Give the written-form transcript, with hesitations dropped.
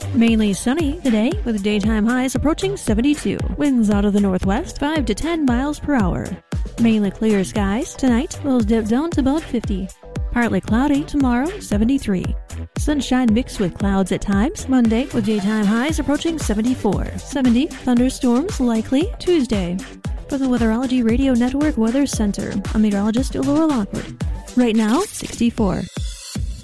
Mainly sunny today with daytime highs approaching 72. Winds out of the northwest 5 to 10 miles per hour. Mainly clear skies tonight will dip down to about 50. Partly cloudy tomorrow, 73. Sunshine mixed with clouds at times Monday with daytime highs approaching 74. 70 thunderstorms likely Tuesday. For the Weatherology Radio Network Weather Center, I'm meteorologist Laura Lockwood. Right now, 64.